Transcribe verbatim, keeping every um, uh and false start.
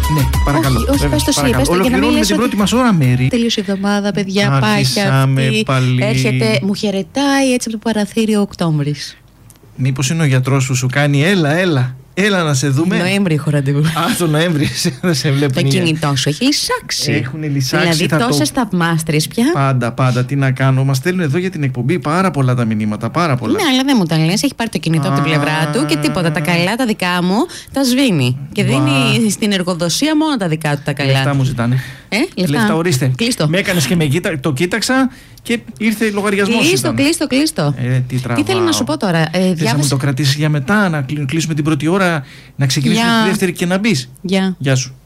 Ναι, παρακαλώ. Όχι, όχι, πες το εσύ. Ολοκληρώνουμε την πρώτη μας ώρα, Μέρη. Τελείωσε η εβδομάδα, παιδιά. Πάει και αυτή. Πάλι. Έρχεται, μου χαιρετάει έτσι από το παραθύριο Οκτώβρης. Μήπως είναι ο γιατρός που σου κάνει έλα, έλα. Έλα να σε δούμε. Νοέμβρη έχω ραντεβού. Α, το Νοέμβρη δεν σε βλέπουν. Το κινητό σου έχει λυσάξει. Έχουν λυσάξει. Δηλαδή τόσες το... θαυμάστριες πια. Πάντα, πάντα. Τι να κάνω. Μας στέλνουν εδώ για την εκπομπή πάρα πολλά τα μηνύματα. Πάρα πολλά. Ναι, αλλά δεν μου τα λες. Έχει πάρει το κινητό από την πλευρά του και τίποτα. Τα καλά τα δικά μου τα σβήνει. Και δίνει στην εργοδοσία μόνο τα δικά του τα καλά. Λεφτά μου ζητάνε. Ε, λεφτά. Λεφτά, ορίστε. Κλείστο. Με έκανες και με κοίτα... το κοίταξα και ήρθε λογαριασμός. Κλείστο, κλείστο, κλείστο. Ε, τι, τι θέλω να σου πω τώρα. Ε, Θες διάβασα... να μου το κρατήσεις για μετά, να κλείσουμε την πρώτη ώρα, να ξεκινήσουμε για... τη δεύτερη και να μπεις. Για. Γεια σου.